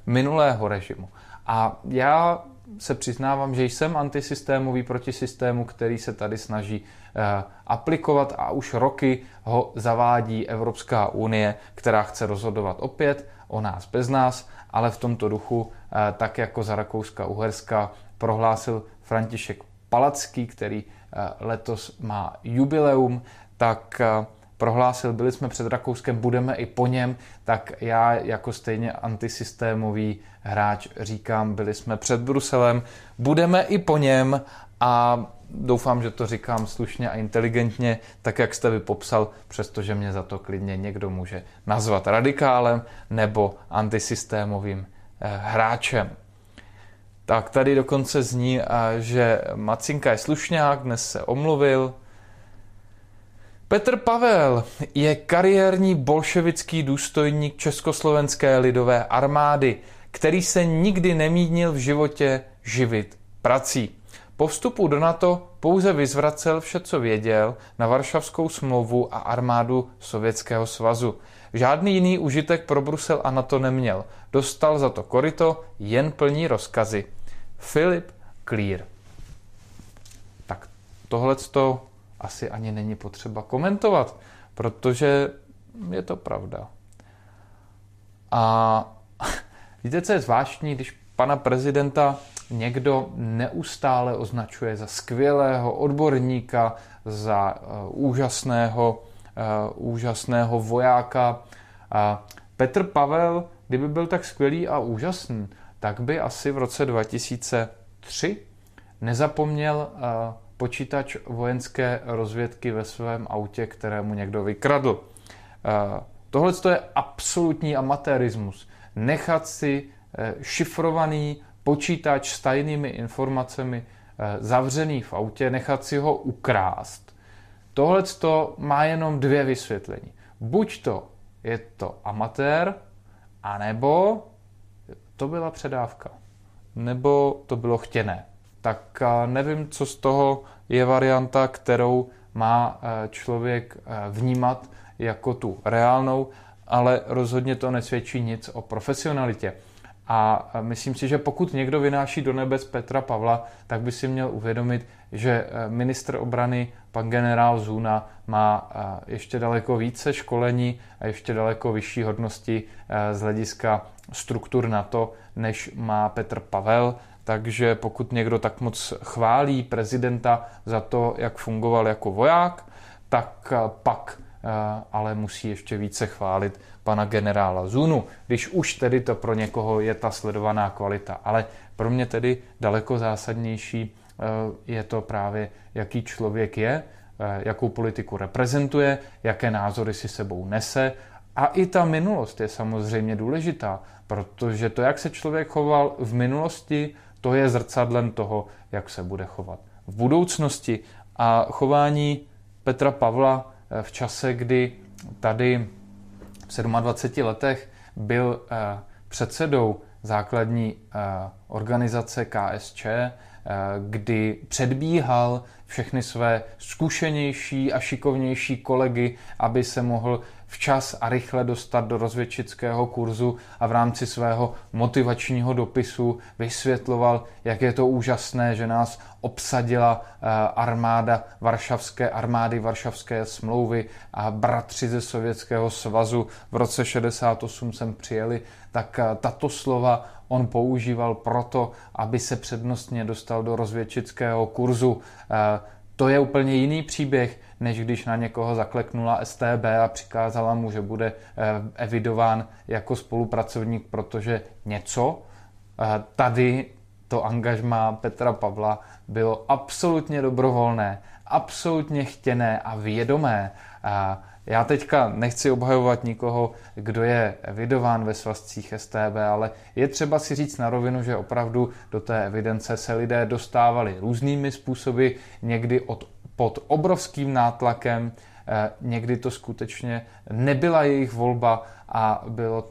minulého režimu. A já se přiznávám, že jsem antisystémový proti systému, který se tady snaží aplikovat a už roky ho zavádí Evropská unie, která chce rozhodovat opět o nás bez nás, ale v tomto duchu, tak jako za Rakouska-Uherska prohlásil František Palacký, který letos má jubileum, tak prohlásil, byli jsme před Rakouskem, budeme i po něm, tak já jako stejně antisystémový hráč říkám, byli jsme před Bruselem, budeme i po něm a doufám, že to říkám slušně a inteligentně, tak jak jste vy popsal, přestože mě za to klidně někdo může nazvat radikálem nebo antisystémovým hráčem. Tak tady dokonce zní, že Macinka je slušňák, dnes se omluvil. Petr Pavel je kariérní bolševický důstojník Československé lidové armády, který se nikdy nemínil v životě živit prací. Po vstupu do NATO pouze vyzvracel vše, co věděl, na Varšavskou smlouvu a armádu Sovětského svazu. Žádný jiný užitek pro Brusel a NATO neměl. Dostal za to koryto, jen plní rozkazy. Filip Klír. Tak tohleto asi ani není potřeba komentovat, protože je to pravda. A víte, co je zvláštní, když pana prezidenta někdo neustále označuje za skvělého odborníka, za úžasného vojáka. Petr Pavel, kdyby byl tak skvělý a úžasný, tak by asi v roce 2003 nezapomněl počítač vojenské rozvědky ve svém autě, kterému někdo vykradl. Tohle je absolutní amatérismus. Nechat si šifrovaný počítač s tajnými informacemi zavřený v autě, nechat si ho ukrást. Tohle má jenom dvě vysvětlení. Buď to je to amatér, anebo to byla předávka, nebo to bylo chtěné. Tak nevím, co z toho je varianta, kterou má člověk vnímat jako tu reálnou, ale rozhodně to nesvědčí nic o profesionalitě. A myslím si, že pokud někdo vynáší do nebes Petra Pavla, tak by si měl uvědomit, že ministr obrany, pan generál Zuna, má ještě daleko více školení a ještě daleko vyšší hodnosti z hlediska struktur NATO, než má Petr Pavel. Takže pokud někdo tak moc chválí prezidenta za to, jak fungoval jako voják, tak pak ale musí ještě více chválit pana generála Zunu, když už tedy to pro někoho je ta sledovaná kvalita. Ale pro mě tedy daleko zásadnější je to právě, jaký člověk je, jakou politiku reprezentuje, jaké názory si sebou nese. A i ta minulost je samozřejmě důležitá, protože to, jak se člověk choval v minulosti, to je zrcadlem toho, jak se bude chovat v budoucnosti. A chování Petra Pavla v čase, kdy tady v 27 letech byl předsedou základní organizace KSČ, kdy předbíhal všechny své zkušenější a šikovnější kolegy, aby se mohl včas a rychle dostat do rozvědčického kurzu a v rámci svého motivačního dopisu vysvětloval, jak je to úžasné, že nás obsadila armády Varšavské smlouvy a bratři ze Sovětského svazu v roce 68 sem přijeli, tak tato slova on používal proto, aby se přednostně dostal do rozvědčického kurzu. To je úplně jiný příběh, než když na někoho zakleknula StB a přikázala mu, že bude evidován jako spolupracovník, protože něco. Tady to angažmá Petra Pavla bylo absolutně dobrovolné, absolutně chtěné a vědomé. Já teďka nechci obhajovat nikoho, kdo je evidován ve svazcích StB, ale je třeba si říct na rovinu, že opravdu do té evidence se lidé dostávali různými způsoby, někdy pod obrovským nátlakem, někdy to skutečně nebyla jejich volba a bylo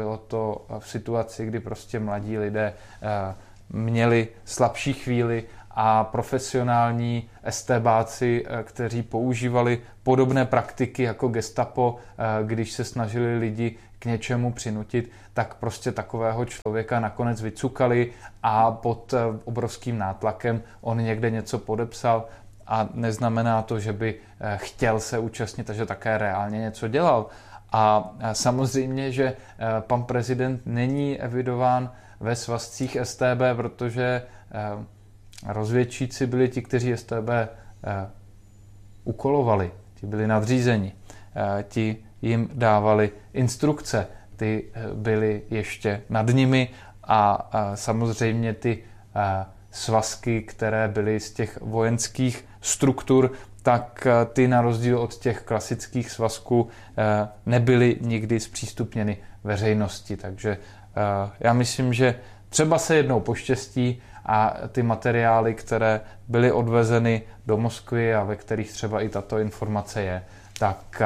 to v situaci, kdy prostě mladí lidé měli slabší chvíli a profesionální estébáci, kteří používali podobné praktiky jako gestapo, když se snažili lidi k něčemu přinutit, tak prostě takového člověka nakonec vycukali a pod obrovským nátlakem on někde něco podepsal a neznamená to, že by chtěl se účastnit a že také reálně něco dělal. A samozřejmě, že pan prezident není evidován ve svazcích StB, protože rozvědčíci byli ti, kteří StB ukolovali, ti byli nadřízeni, ti jim dávali instrukce, ty byly ještě nad nimi a samozřejmě ty svazky, které byly z těch vojenských struktur, tak ty na rozdíl od těch klasických svazků nebyly nikdy zpřístupněny veřejnosti. Takže já myslím, že třeba se jednou poštěstí a ty materiály, které byly odvezeny do Moskvy a ve kterých třeba i tato informace je, tak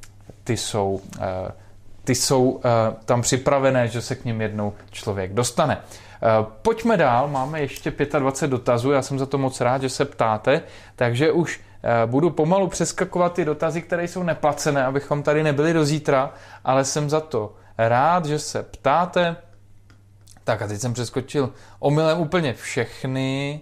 ty jsou tam připravené, že se k nim jednou člověk dostane. Pojďme dál, máme ještě 25 dotazů, já jsem za to moc rád, že se ptáte, takže už budu pomalu přeskakovat ty dotazy, které jsou neplacené, abychom tady nebyli do zítra, ale jsem za to rád, že se ptáte. Tak a teď jsem přeskočil omylem úplně všechny.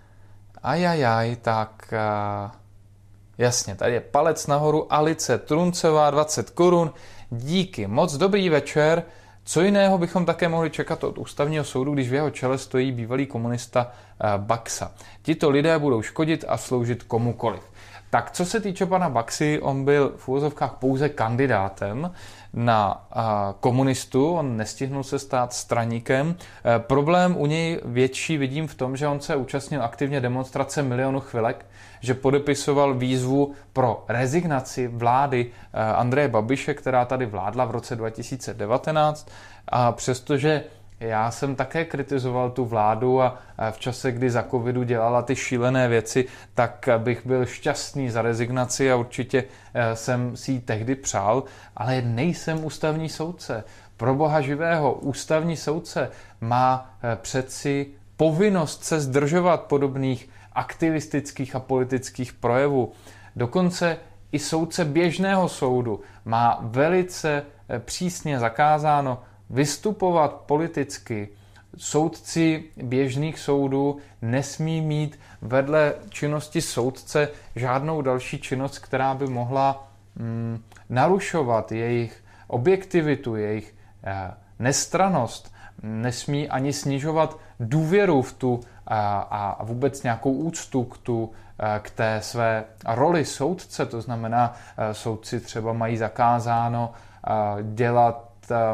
Tak jasně, tady je palec nahoru, Alice Truncová, 20 korun. Díky, moc dobrý večer. Co jiného bychom také mohli čekat od ústavního soudu, když v jeho čele stojí bývalý komunista Baxa? Tito lidé budou škodit a sloužit komukoliv. Tak co se týče pana Baxy, on byl v uvozovkách pouze kandidátem na komunistu, on nestihnul se stát straníkem. Problém u něj větší vidím v tom, že on se účastnil aktivně demonstrace Milionu chvilek, že podepisoval výzvu pro rezignaci vlády Andreje Babiše, která tady vládla v roce 2019 a přestože já jsem také kritizoval tu vládu a v čase, kdy za covidu dělala ty šílené věci, tak bych byl šťastný za rezignaci a určitě jsem si ji tehdy přál, ale nejsem ústavní soudce. Pro boha živého, ústavní soudce má přeci povinnost se zdržovat podobných aktivistických a politických projevů. Dokonce i soudce běžného soudu má velice přísně zakázáno vystupovat politicky. Soudci běžných soudů nesmí mít vedle činnosti soudce žádnou další činnost, která by mohla narušovat jejich objektivitu, jejich nestrannost. Nesmí ani snižovat důvěru v tu a vůbec nějakou úctu k té své roli soudce. To znamená, soudci třeba mají zakázáno dělat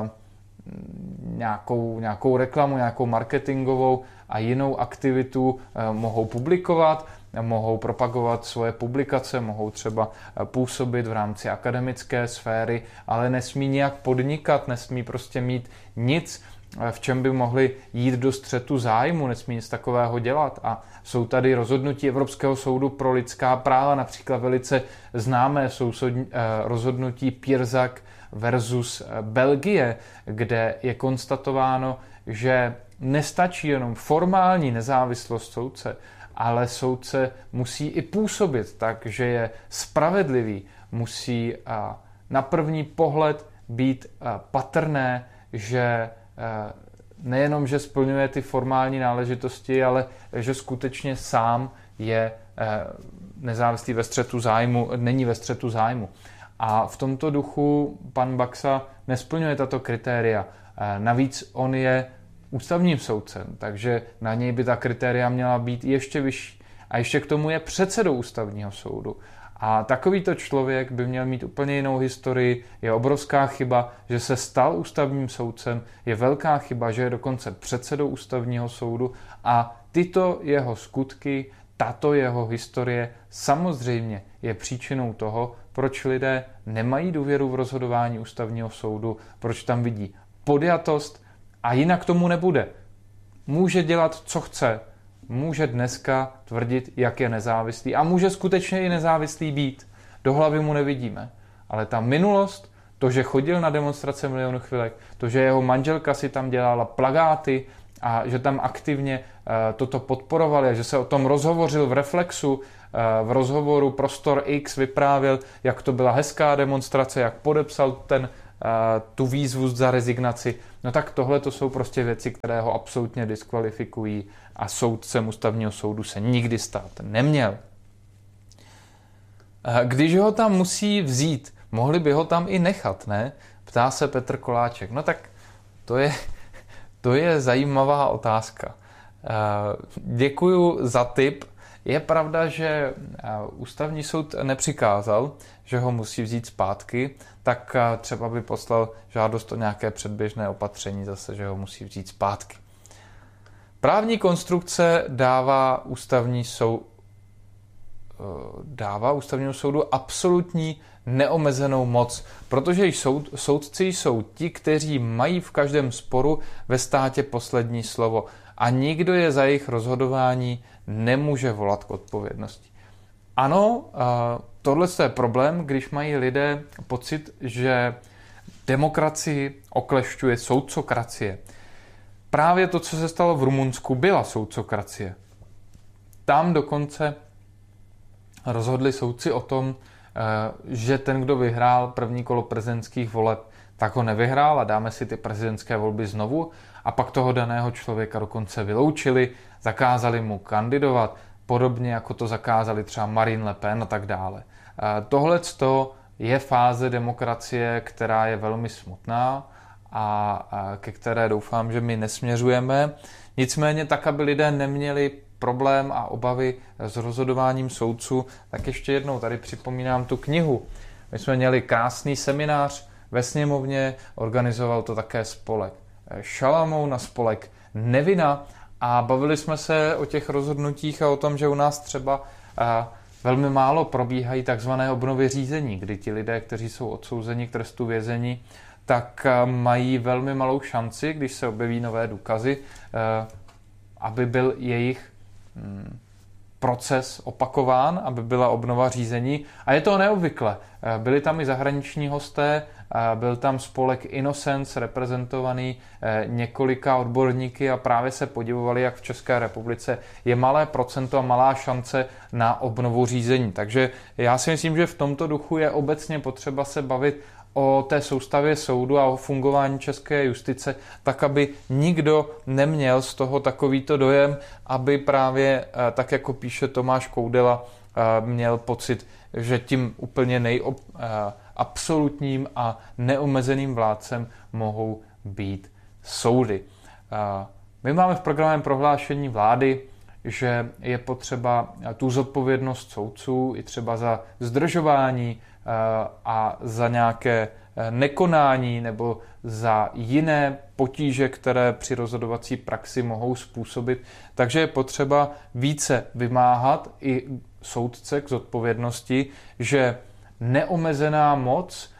nějakou reklamu, nějakou marketingovou a jinou aktivitu mohou publikovat, mohou propagovat svoje publikace, mohou třeba působit v rámci akademické sféry, ale nesmí nějak podnikat, nesmí prostě mít nic, v čem by mohli jít do střetu zájmu, nesmí nic takového dělat. A jsou tady rozhodnutí Evropského soudu pro lidská práva, například velice známé jsou rozhodnutí Pirzak versus Belgie, kde je konstatováno, že nestačí jenom formální nezávislost soudce, ale soudce musí i působit tak, že je spravedlivý, musí na první pohled být patrné, že nejenom, že splňuje ty formální náležitosti, ale že skutečně sám je nezávislý ve střetu zájmu, není ve střetu zájmu. A v tomto duchu pan Baxa nesplňuje tato kritéria. Navíc on je ústavním soudcem, takže na něj by ta kritéria měla být ještě vyšší. A ještě k tomu je předsedou ústavního soudu. A takovýto člověk by měl mít úplně jinou historii. Je obrovská chyba, že se stal ústavním soudcem, je velká chyba, že je dokonce předsedou ústavního soudu a tyto jeho skutky, tato jeho historie samozřejmě je příčinou toho, proč lidé nemají důvěru v rozhodování ústavního soudu, proč tam vidí podjatost a jinak tomu nebude. Může dělat, co chce, může dneska tvrdit, jak je nezávislý a může skutečně i nezávislý být. Do hlavy mu nevidíme. Ale ta minulost, to, že chodil na demonstrace Milionu chvilek, to, že jeho manželka si tam dělala plakáty a že tam aktivně toto podporovali a že se o tom rozhovořil v Reflexu, v rozhovoru Prostor X vyprávěl, jak to byla hezká demonstrace, jak podepsal tu výzvu za rezignaci. No tak tohle to jsou prostě věci, které ho absolutně diskvalifikují a soudcem Ústavního soudu se nikdy stát neměl. Když ho tam musí vzít, mohli by ho tam i nechat, ne? Ptá se Petr Koláček. No tak to je zajímavá otázka. Děkuju za tip. Je pravda, že Ústavní soud nepřikázal, že ho musí vzít zpátky, tak třeba by poslal žádost o nějaké předběžné opatření zase, že ho musí vzít zpátky. Právní konstrukce dává Ústavnímu soudu absolutní neomezenou moc, protože soudci jsou ti, kteří mají v každém sporu ve státě poslední slovo a nikdo je za jejich rozhodování nemůže volat k odpovědnosti. Ano, tohle je problém, když mají lidé pocit, že demokracii oklešťuje soudcokracie. Právě to, co se stalo v Rumunsku, byla soudcokracie. Tam dokonce rozhodli soudci o tom, že ten, kdo vyhrál první kolo prezidentských voleb, tak ho nevyhrál a dáme si ty prezidentské volby znovu a pak toho daného člověka dokonce vyloučili, zakázali mu kandidovat, podobně jako to zakázali třeba Marine Le Pen a tak dále. Tohleto je fáze demokracie, která je velmi smutná a ke které doufám, že my nesměřujeme. Nicméně tak, aby lidé neměli problém a obavy s rozhodováním soudců, tak ještě jednou tady připomínám tu knihu. My jsme měli krásný seminář ve sněmovně, organizoval to také spolek Šalamoun a spolek Nevina a bavili jsme se o těch rozhodnutích a o tom, že u nás třeba velmi málo probíhají takzvané obnovy řízení, kdy ti lidé, kteří jsou odsouzeni k trestu vězení, tak mají velmi malou šanci, když se objeví nové důkazy, aby byl jejich proces opakován, aby byla obnova řízení. A je to neobvykle. Byli tam i zahraniční hosté, byl tam spolek Innocence reprezentovaný několika odborníky a právě se podivovali, jak v České republice je malé procento a malá šance na obnovu řízení. Takže já si myslím, že v tomto duchu je obecně potřeba se bavit o té soustavě soudu a o fungování české justice, tak aby nikdo neměl z toho takovýto dojem, aby právě, tak jako píše Tomáš Koudela, měl pocit, že tím úplně absolutním a neomezeným vládcem mohou být soudy. My máme v programovém prohlášení vlády, že je potřeba tu zodpovědnost soudců i třeba za zdržování a za nějaké nekonání nebo za jiné potíže, které při rozhodovací praxi mohou způsobit. Takže je potřeba více vymáhat i soudce k zodpovědnosti, že neomezená moc,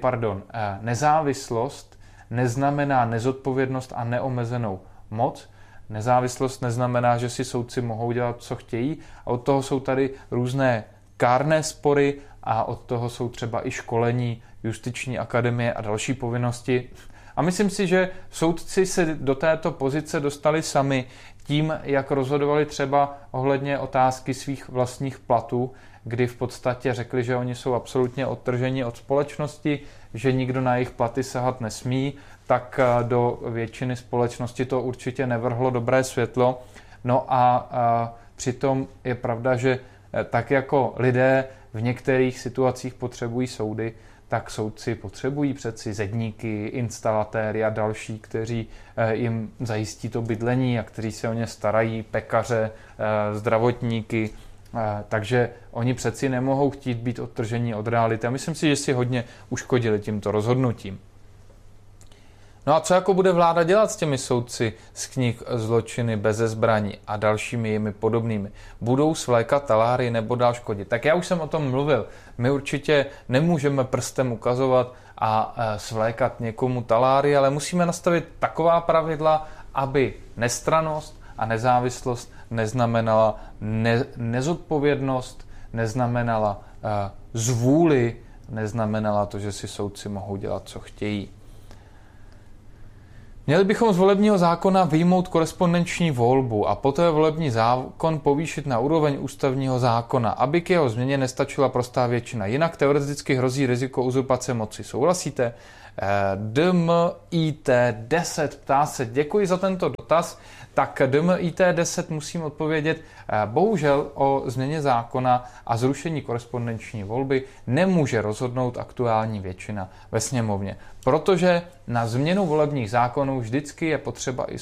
nezávislost neznamená nezodpovědnost a neomezenou moc. Nezávislost neznamená, že si soudci mohou dělat, co chtějí a od toho jsou tady různé kárné spory a od toho jsou třeba i školení, justiční akademie a další povinnosti. A myslím si, že soudci se do této pozice dostali sami tím, jak rozhodovali třeba ohledně otázky svých vlastních platů, kdy v podstatě řekli, že oni jsou absolutně odtrženi od společnosti, že nikdo na jejich platy sahat nesmí, tak do většiny společnosti to určitě nevrhlo dobré světlo. No a přitom je pravda, že tak jako lidé v některých situacích potřebují soudy, tak soudci potřebují přeci zedníky, instalatéry a další, kteří jim zajistí to bydlení a kteří se o ně starají, pekaře, zdravotníky, takže oni přeci nemohou chtít být odtržení od reality. A myslím si, že si hodně uškodili tímto rozhodnutím. No a co jako bude vláda dělat s těmi soudci z knih Zločiny beze zbraní a dalšími jimi podobnými? Budou svlékat taláry nebo dál škodit? Tak já už jsem o tom mluvil. My určitě nemůžeme prstem ukazovat a svlékat někomu taláry, ale musíme nastavit taková pravidla, aby nestrannost a nezávislost neznamenala nezodpovědnost, neznamenala zvůli, neznamenala to, že si soudci mohou dělat, co chtějí. Měli bychom z volebního zákona vyjmout korespondenční volbu a poté volební zákon povýšit na úroveň ústavního zákona, aby k jeho změně nestačila prostá většina. Jinak teoreticky hrozí riziko uzurpace moci. Souhlasíte? DMIT10 ptá se, děkuji za tento dotaz. Tak DMIT10 musím odpovědět, bohužel o změně zákona a zrušení korespondenční volby nemůže rozhodnout aktuální většina ve sněmovně, protože na změnu volebních zákonů vždycky je potřeba i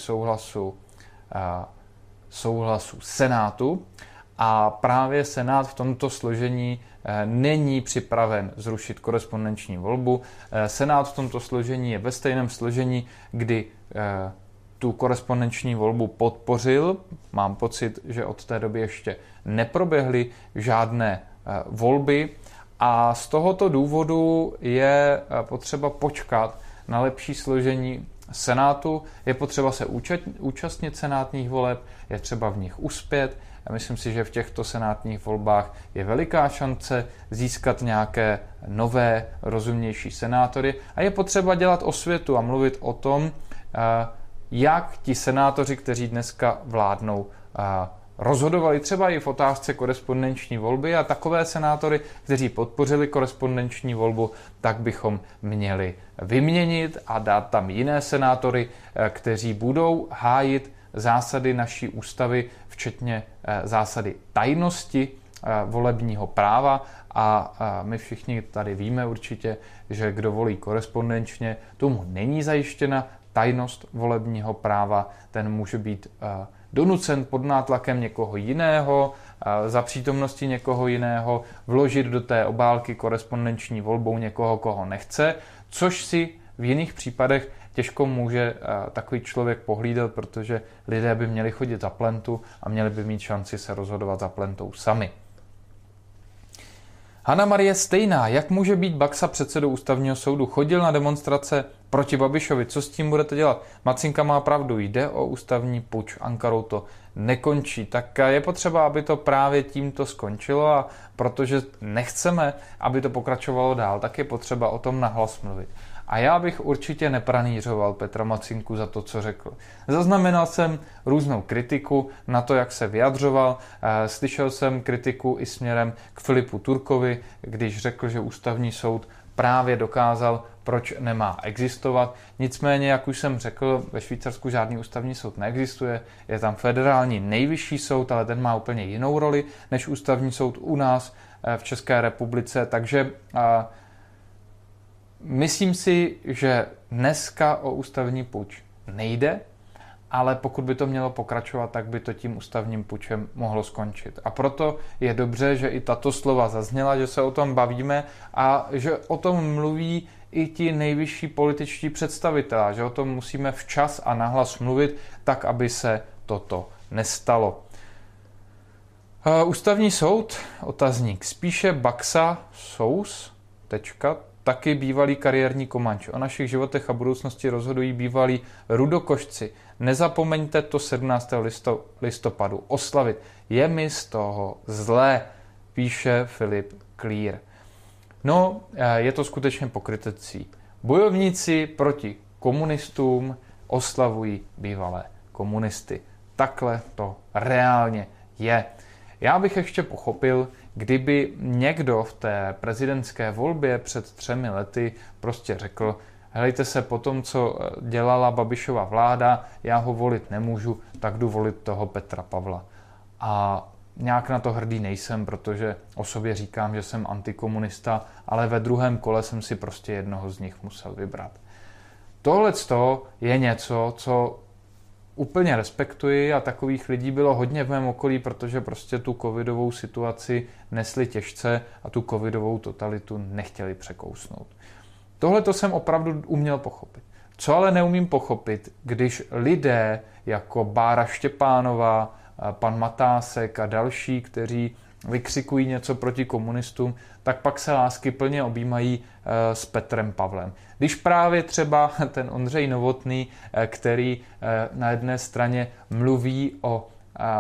souhlasu Senátu a právě Senát v tomto složení není připraven zrušit korespondenční volbu. Senát v tomto složení je ve stejném složení, kdy tu korespondenční volbu podpořil. Mám pocit, že od té doby ještě neproběhly žádné volby a z tohoto důvodu je potřeba počkat na lepší složení Senátu. Je potřeba se účastnit senátních voleb, je třeba v nich uspět. Já myslím si, že v těchto senátních volbách je veliká šance získat nějaké nové, rozumnější senátory a je potřeba dělat osvětu a mluvit o tom, jak ti senátoři, kteří dneska vládnou, rozhodovali třeba i v otázce korespondenční volby a takové senátory, kteří podpořili korespondenční volbu, tak bychom měli vyměnit a dát tam jiné senátory, kteří budou hájit zásady naší ústavy, včetně zásady tajnosti volebního práva a my všichni tady víme určitě, že kdo volí korespondenčně, tomu není zajištěna tajnost volebního práva, ten může být donucen pod nátlakem někoho jiného, za přítomnosti někoho jiného, vložit do té obálky korespondenční volbou někoho, koho nechce, což si v jiných případech těžko může takový člověk pohlídat, protože lidé by měli chodit za plentu a měli by mít šanci se rozhodovat za plentou sami. Hana Marie Stejná, jak může být Baxa předsedou ústavního soudu? Chodil na demonstrace proti Babišovi, co s tím budete dělat? Macinka má pravdu, jde o ústavní puč, Ankarou to nekončí. Tak je potřeba, aby to právě tímto skončilo a protože nechceme, aby to pokračovalo dál, tak je potřeba o tom nahlas mluvit. A já bych určitě nepranířoval Petra Macinku za to, co řekl. Zaznamenal jsem různou kritiku na to, jak se vyjadřoval. Slyšel jsem kritiku i směrem k Filipu Turkovi, když řekl, že ústavní soud právě dokázal, proč nemá existovat. Nicméně, jak už jsem řekl, ve Švýcarsku žádný ústavní soud neexistuje. Je tam federální nejvyšší soud, ale ten má úplně jinou roli než ústavní soud u nás v České republice. Takže myslím si, že dneska o ústavní puč nejde, ale pokud by to mělo pokračovat, tak by to tím ústavním pučem mohlo skončit. A proto je dobře, že i tato slova zazněla, že se o tom bavíme a že o tom mluví i ti nejvyšší političtí představitelé, že o tom musíme včas a nahlas mluvit, tak, aby se toto nestalo. Ústavní soud, otazník, spíše Baxa, sous, taky bývalý kariérní komanč. O našich životech a budoucnosti rozhodují bývalí rudokošci. Nezapomeňte to 17. listopadu oslavit. Je mi z toho zlé, píše Filip Klír. No, je to skutečně pokrytecí. Bojovníci proti komunistům oslavují bývalé komunisty. Takhle to reálně je. Já bych ještě pochopil, kdyby někdo v té prezidentské volbě před 3 lety prostě řekl, helejte se, po tom, co dělala Babišova vláda, já ho volit nemůžu, tak jdu volit toho Petra Pavla. A nějak na to hrdý nejsem, protože o sobě říkám, že jsem antikomunista, ale ve druhém kole jsem si prostě jednoho z nich musel vybrat. Tohleto je něco, co úplně respektuji a takových lidí bylo hodně v mém okolí, protože prostě tu covidovou situaci nesli těžce a tu covidovou totalitu nechtěli překousnout. Tohle to jsem opravdu uměl pochopit. Co ale neumím pochopit, když lidé jako Bára Štěpánová, pan Matásek a další, kteří vykřikují něco proti komunistům, tak pak se láskyplně objímají s Petrem Pavlem. Když právě třeba ten Ondřej Novotný, který na jedné straně mluví o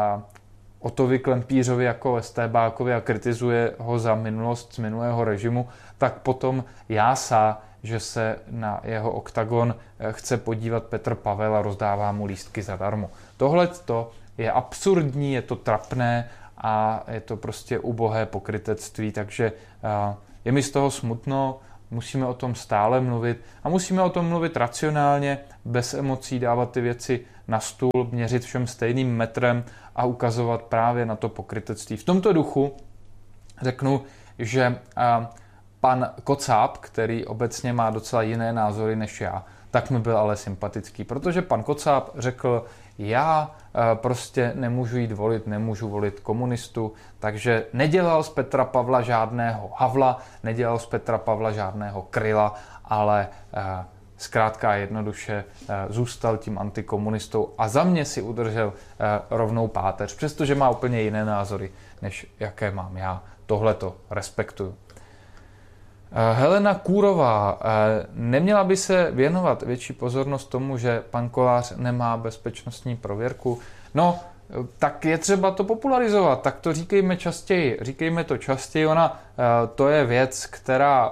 Otovi Klempířovi jako estébákovi a kritizuje ho za minulost z minulého režimu, tak potom jásá, že se na jeho oktagon chce podívat Petr Pavel a rozdává mu lístky zadarmo. Tohle je absurdní, je to trapné a je to prostě ubohé pokrytectví, takže je mi z toho smutno, musíme o tom stále mluvit a musíme o tom mluvit racionálně, bez emocí, dávat ty věci na stůl, měřit všem stejným metrem a ukazovat právě na to pokrytectví. V tomto duchu řeknu, že pan Kocáb, který obecně má docela jiné názory než já, tak mi byl ale sympatický, protože pan Kocáb řekl, já prostě nemůžu jít volit, nemůžu volit komunistu, takže nedělal z Petra Pavla žádného Havla, nedělal z Petra Pavla žádného Kryla, ale zkrátka jednoduše zůstal tím antikomunistou a za mě si udržel rovnou páteř, přestože má úplně jiné názory, než jaké mám já. Tohle to respektuju. Helena Kůrová, neměla by se věnovat větší pozornost tomu, že pan Kolář nemá bezpečnostní prověrku? No, tak je třeba to popularizovat, tak to říkejme to častěji. To je věc, která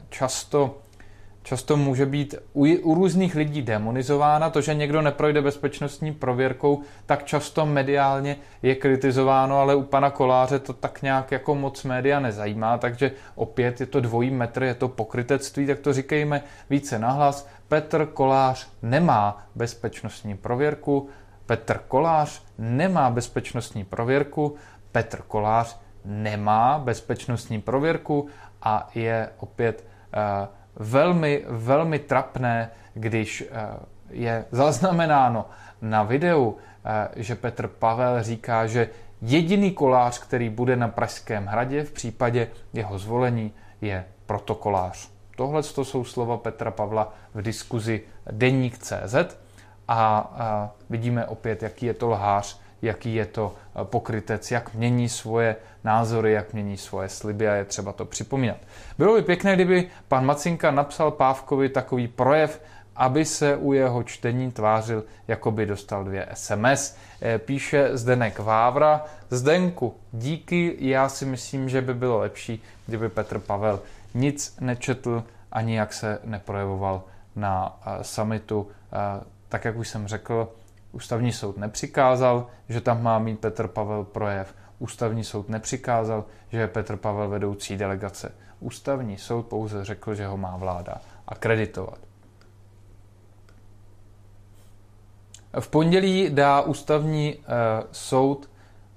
často může být u různých lidí demonizována. To, že někdo neprojde bezpečnostní prověrkou, tak často mediálně je kritizováno, ale u pana Koláře to tak nějak jako moc média nezajímá, takže opět je to dvojí metr, je to pokrytectví, tak to říkejme více nahlas. Petr Kolář nemá bezpečnostní prověrku, Petr Kolář nemá bezpečnostní prověrku, Petr Kolář nemá bezpečnostní prověrku a je opět velmi, velmi trapné, když je zaznamenáno na videu, že Petr Pavel říká, že jediný kolář, který bude na Pražském hradě v případě jeho zvolení, je protokolář. Tohle jsou slova Petra Pavla v diskuzi Deník.cz a vidíme opět, jaký je to lhář, jaký je to pokrytec, jak mění svoje názory, jak mění svoje sliby a je třeba to připomínat. Bylo by pěkné, kdyby pan Macinka napsal Pávkovi takový projev, aby se u jeho čtení tvářil, jako by dostal 2 SMS. Píše Zdenek Vávra. Zdenku, díky, já si myslím, že by bylo lepší, kdyby Petr Pavel nic nečetl, ani jak se neprojevoval na summitu. Tak, jak už jsem řekl, Ústavní soud nepřikázal, že tam má mít Petr Pavel projev. Ústavní soud nepřikázal, že je Petr Pavel vedoucí delegace. Ústavní soud pouze řekl, že ho má vláda akreditovat. V pondělí dá Ústavní soud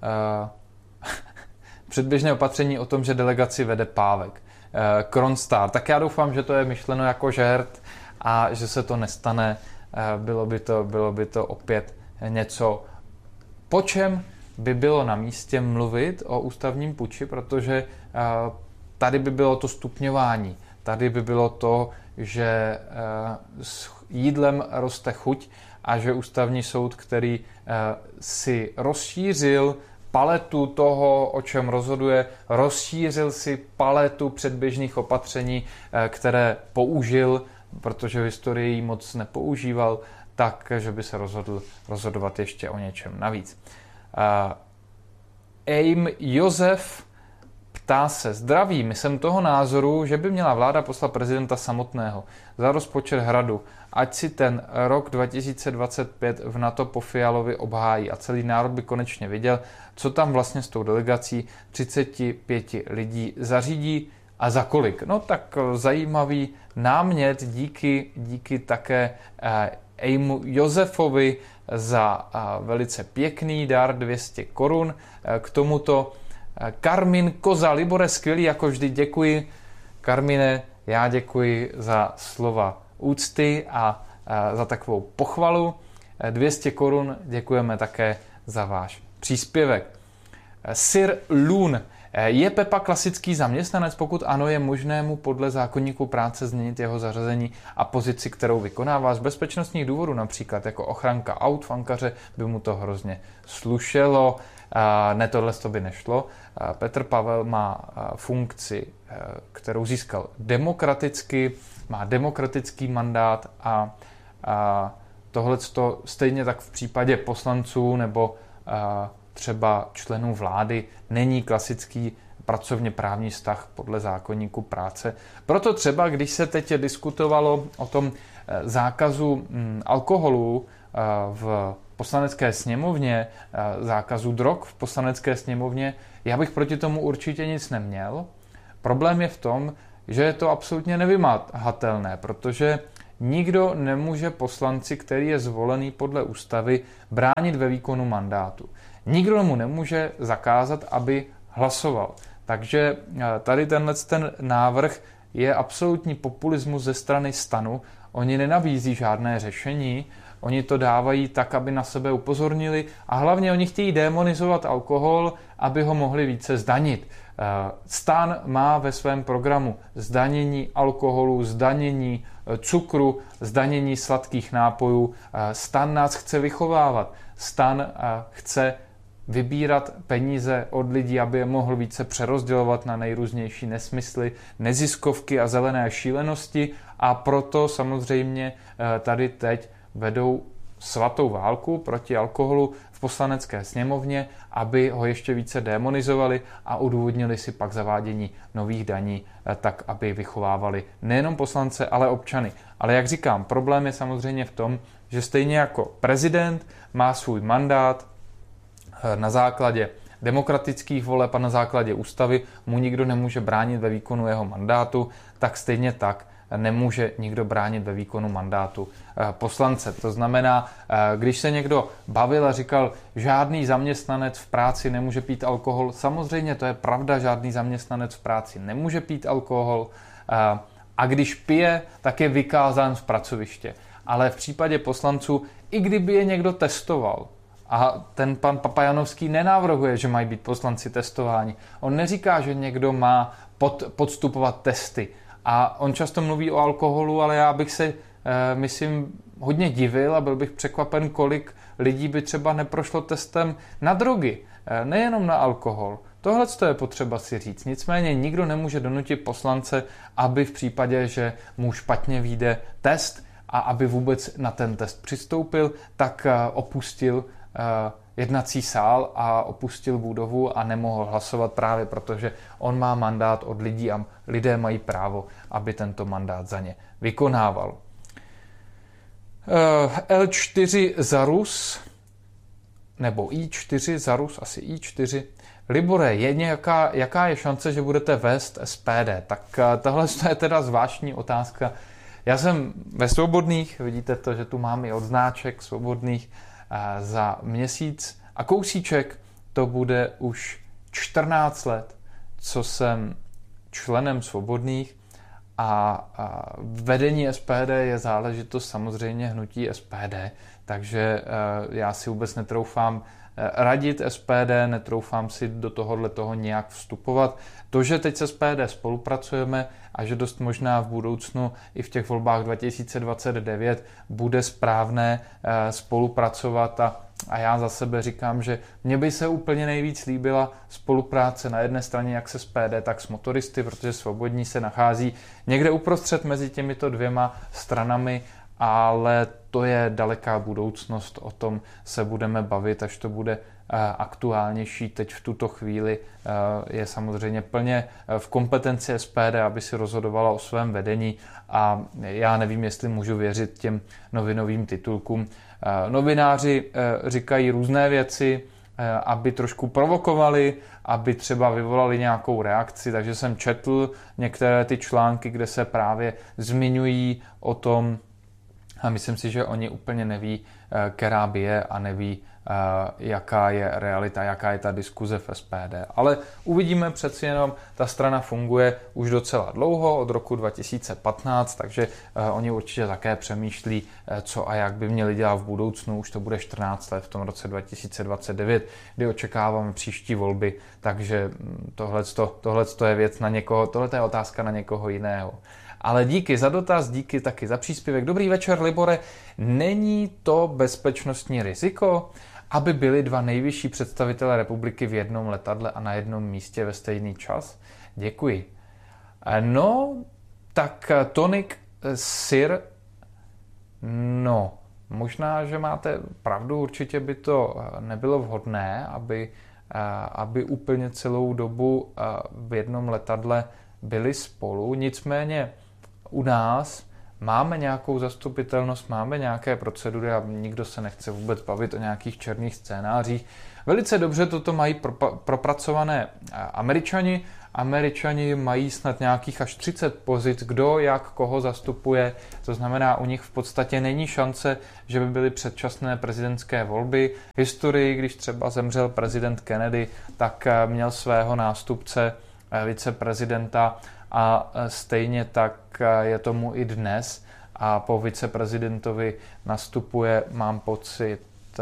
předběžné opatření o tom, že delegaci vede Pávek. Kronstar. Tak já doufám, že to je myšleno jako žert a že se to nestane. Bylo by to opět něco, po čem by bylo na místě mluvit o ústavním puči, protože tady by bylo to stupňování. Tady by bylo to, že s jídlem roste chuť a že Ústavní soud, který si rozšířil paletu toho, o čem rozhoduje, rozšířil si paletu předběžných opatření, které použil, protože v historii ji moc nepoužíval, tak, že by se rozhodl rozhodovat ještě o něčem navíc. Aim Josef ptá se, zdravím, jsem toho názoru, že by měla vláda poslat prezidenta samotného za rozpočet hradu, ať si ten rok 2025 v NATO po Fialovi obhájí a celý národ by konečně viděl, co tam vlastně s tou delegací 35 lidí zařídí a za kolik. No tak zajímavý námět, díky také Aimu Josefovi za velice pěkný dar 200 korun. K tomuto Karmin Koza, Libore, skvělý, jako vždy děkuji. Karmine, já děkuji za slova úcty a za takovou pochvalu. 200 korun děkujeme také za váš příspěvek. Sir Loon. Je Pepa klasický zaměstnanec? Pokud ano, je možné mu podle zákoníku práce změnit jeho zařazení a pozici, kterou vykonává z bezpečnostních důvodů, například jako ochranka aut v Ankaře, by mu to hrozně slušelo. Ne, tohle to by nešlo. Petr Pavel má funkci, kterou získal demokraticky, má demokratický mandát a tohleto stejně tak v případě poslanců nebo třeba členů vlády není klasický pracovně právní vztah podle zákoníku práce. Proto třeba, když se teď diskutovalo o tom zákazu alkoholu v Poslanecké sněmovně, zákazu drog v Poslanecké sněmovně, já bych proti tomu určitě nic neměl. Problém je v tom, že je to absolutně nevymahatelné, protože nikdo nemůže poslanci, který je zvolený podle ústavy, bránit ve výkonu mandátu. Nikdo mu nemůže zakázat, aby hlasoval. Takže tady ten návrh je absolutní populismus ze strany STANu. Oni nenabízí žádné řešení, oni to dávají tak, aby na sebe upozornili a hlavně oni chtějí démonizovat alkohol, aby ho mohli více zdanit. STAN má ve svém programu zdanění alkoholu, zdanění cukru, zdanění sladkých nápojů. STAN nás chce vychovávat. STAN chce vybírat peníze od lidí, aby je mohl více přerozdělovat na nejrůznější nesmysly, neziskovky a zelené šílenosti a proto samozřejmě tady teď vedou svatou válku proti alkoholu v Poslanecké sněmovně, aby ho ještě více démonizovali a odůvodnili si pak zavádění nových daní tak, aby vychovávali nejenom poslance, ale občany. Ale jak říkám, problém je samozřejmě v tom, že stejně jako prezident má svůj mandát na základě demokratických voleb a na základě ústavy mu nikdo nemůže bránit ve výkonu jeho mandátu, tak stejně tak nemůže nikdo bránit ve výkonu mandátu poslance. To znamená, když se někdo bavil a říkal, žádný zaměstnanec v práci nemůže pít alkohol, samozřejmě to je pravda, žádný zaměstnanec v práci nemůže pít alkohol a když pije, tak je vykázán z pracoviště. Ale v případě poslanců, i kdyby je někdo testoval, a ten pan Papajanovský nenavrhuje, že mají být poslanci testováni. On neříká, že někdo má podstupovat testy. A on často mluví o alkoholu, ale já bych se, myslím, hodně divil a byl bych překvapen, kolik lidí by třeba neprošlo testem na drogy, nejenom na alkohol. Tohle je potřeba si říct. Nicméně nikdo nemůže donutit poslance, aby v případě, že mu špatně vyjde test a aby vůbec na ten test přistoupil, tak opustil jednací sál a opustil budovu a nemohl hlasovat právě protože on má mandát od lidí a lidé mají právo, aby tento mandát za ně vykonával. L4 za Rus, nebo I4 za Rus, asi I4. Libore, jaká je šance, že budete vést SPD? Tak tohle je teda zvláštní otázka. Já jsem ve Svobodných, vidíte to, že tu mám i odznáček Svobodných, za měsíc a kousíček to bude už 14 let, co jsem členem Svobodných a vedení SPD je záležitost samozřejmě hnutí SPD, takže já si vůbec netroufám radit SPD, netroufám si do toho nějak vstupovat. To, že teď se SPD spolupracujeme a že dost možná v budoucnu i v těch volbách 2029 bude správné spolupracovat a já za sebe říkám, že mně by se úplně nejvíc líbila spolupráce na jedné straně jak se SPD, tak s motoristy, protože Svobodní se nachází někde uprostřed mezi těmito dvěma stranami, ale to je daleká budoucnost, o tom se budeme bavit, až to bude aktuálnější. Teď v tuto chvíli je samozřejmě plně v kompetenci SPD, aby si rozhodovala o svém vedení a já nevím, jestli můžu věřit těm novinovým titulkům. Novináři říkají různé věci, aby trošku provokovali, aby třeba vyvolali nějakou reakci, takže jsem četl některé ty články, kde se právě zmiňují o tom, a myslím si, že oni úplně neví, která bije a neví, jaká je realita, jaká je ta diskuze v SPD. Ale uvidíme, přeci jenom ta strana funguje už docela dlouho, od roku 2015, takže oni určitě také přemýšlí, co a jak by měli dělat v budoucnu. Už to bude 14 let v tom roce 2029, kdy očekáváme příští volby, takže tohle je věc na někoho, tohle je otázka na někoho jiného. Ale díky za dotaz, díky taky za příspěvek. Dobrý večer, Libore. Není to bezpečnostní riziko, aby byli dva nejvyšší představitelé republiky v jednom letadle a na jednom místě ve stejný čas? Děkuji. No, tak tonik syr, no, možná, že máte pravdu, určitě by to nebylo vhodné, aby aby úplně celou dobu v jednom letadle byli spolu. Nicméně u nás máme nějakou zastupitelnost, máme nějaké procedury a nikdo se nechce vůbec bavit o nějakých černých scénářích. Velice dobře toto mají propracované Američani. Američani mají snad nějakých až 30 pozic, kdo jak koho zastupuje. To znamená, u nich v podstatě není šance, že by byly předčasné prezidentské volby. V historii, když třeba zemřel prezident Kennedy, tak měl svého nástupce, viceprezidenta, a stejně tak je tomu i dnes. A po viceprezidentovi nastupuje, mám pocit,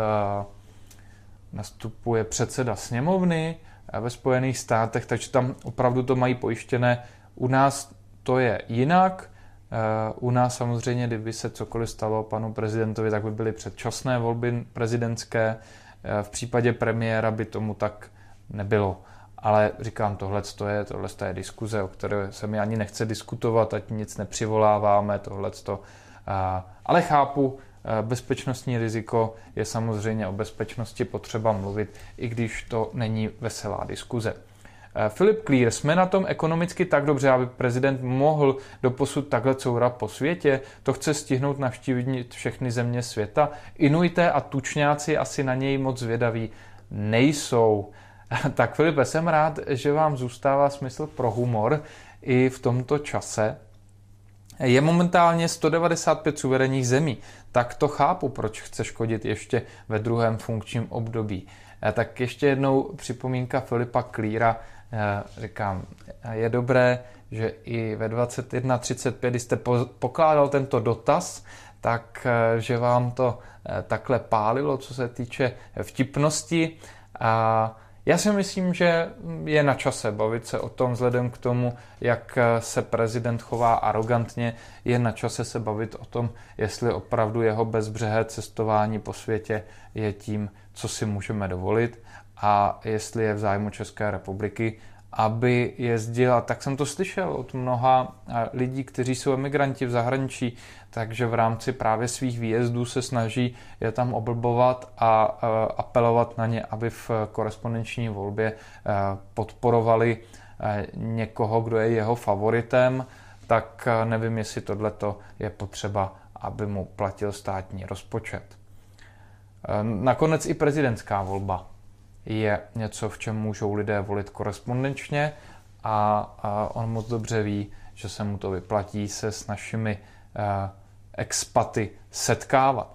nastupuje předseda sněmovny ve Spojených státech, takže tam opravdu to mají pojištěné. U nás to je jinak. U nás samozřejmě, kdyby se cokoliv stalo panu prezidentovi, tak by byly předčasné volby prezidentské. V případě premiéra by tomu tak nebylo. Ale říkám, tohle je diskuze, o které se mi ani nechce diskutovat, ať nic nepřivoláváme, tohleto. Ale chápu, bezpečnostní riziko je samozřejmě o bezpečnosti potřeba mluvit, i když to není veselá diskuze. Philip Clear, jsme na tom ekonomicky tak dobře, aby prezident mohl doposud takhle courat po světě? To chce stihnout navštívit všechny země světa? Inuité a tučňáci asi na něj moc zvědaví nejsou. Tak Filipe, jsem rád, že vám zůstává smysl pro humor i v tomto čase. Je momentálně 195 suverénních zemí, tak to chápu, proč chce škodit ještě ve druhém funkčním období. Tak ještě jednou připomínka Filipa Cleara. Říkám, je dobré, že i ve 21:35, když jste pokládal tento dotaz, tak že vám to takhle pálilo, co se týče vtipnosti. Já si myslím, že je na čase bavit se o tom, vzhledem k tomu, jak se prezident chová arogantně, je na čase se bavit o tom, jestli opravdu jeho bezbřehé cestování po světě je tím, co si můžeme dovolit, a jestli je v zájmu České republiky, aby jezdil, a tak jsem to slyšel od mnoha lidí, kteří jsou emigranti v zahraničí, takže v rámci právě svých výjezdů se snaží je tam oblbovat a apelovat na ně, aby v korespondenční volbě podporovali někoho, kdo je jeho favoritem, tak nevím, jestli tohleto je potřeba, aby mu platil státní rozpočet. Nakonec i prezidentská volba je něco, v čem můžou lidé volit korespondenčně, a on moc dobře ví, že se mu to vyplatí se s našimi expaty setkávat.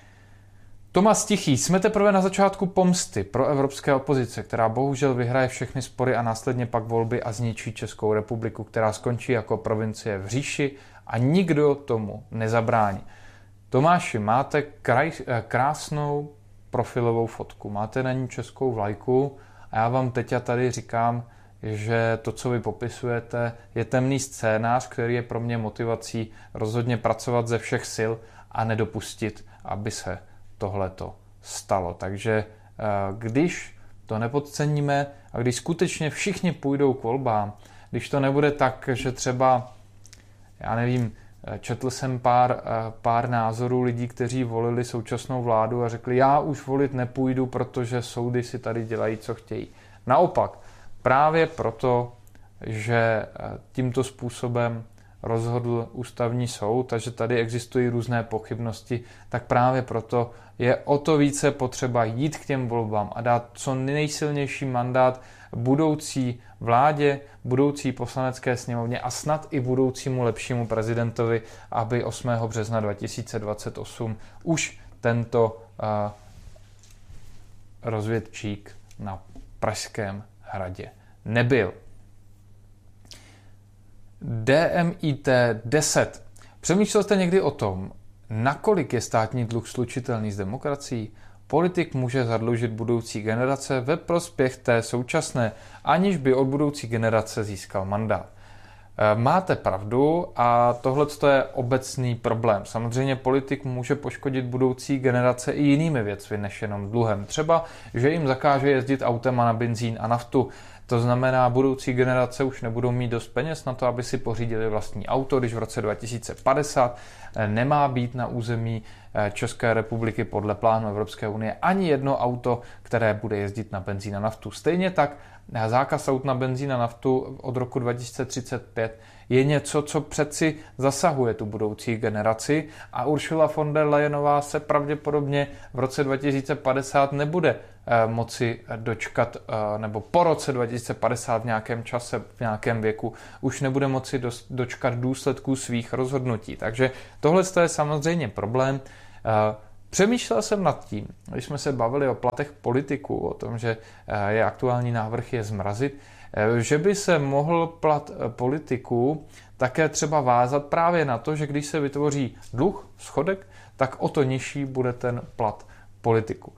Tomáš Tichý, jsme teprve na začátku pomsty pro evropské opozice, která bohužel vyhraje všechny spory a následně pak volby a zničí Českou republiku, která skončí jako provincie v říši a nikdo tomu nezabrání. Tomáši, máte krásnou profilovou fotku, máte na ní českou vlajku a já vám teď a tady říkám, že to, co vy popisujete, je temný scénář, který je pro mě motivací rozhodně pracovat ze všech sil a nedopustit, aby se tohleto stalo. Takže když to nepodceníme a když skutečně všichni půjdou k volbám, když to nebude tak, že třeba, já nevím, četl jsem pár názorů lidí, kteří volili současnou vládu a řekli, já už volit nepůjdu, protože soudy si tady dělají, co chtějí. Naopak, právě proto, že tímto způsobem rozhodl ústavní soud, takže tady existují různé pochybnosti, tak právě proto je o to více potřeba jít k těm volbám a dát co nejsilnější mandát budoucí vládě, budoucí poslanecké sněmovně a snad i budoucímu lepšímu prezidentovi, aby 8. března 2028 už tento rozvědčík na Pražském hradě nebyl. DMIT 10. Přemýšlel jste někdy o tom, nakolik je státní dluh slučitelný s demokracií? Politik může zadlužit budoucí generace ve prospěch té současné, aniž by od budoucí generace získal mandát. Máte pravdu a tohle je obecný problém. Samozřejmě politik může poškodit budoucí generace i jinými věcmi než jenom dluhem. Třeba, že jim zakáže jezdit autem a na benzín a naftu. To znamená, budoucí generace už nebudou mít dost peněz na to, aby si pořídili vlastní auto, když v roce 2050 nemá být na území České republiky podle plánu Evropské unie ani jedno auto, které bude jezdit na benzín a naftu. Stejně tak zákaz aut na benzín a naftu od roku 2035 je něco, co přeci zasahuje tu budoucí generaci a Ursula von der Leyenová se pravděpodobně v roce 2050 nebude moci dočkat, nebo po roce 2050 v nějakém čase, v nějakém věku, už nebude moci dočkat důsledků svých rozhodnutí. Takže tohle je samozřejmě problém. Přemýšlel jsem nad tím, když jsme se bavili o platech politiků, o tom, že je aktuální návrh je zmrazit, že by se mohl plat politiků také třeba vázat právě na to, že když se vytvoří dluh, schodek, tak o to nižší bude ten plat politiku.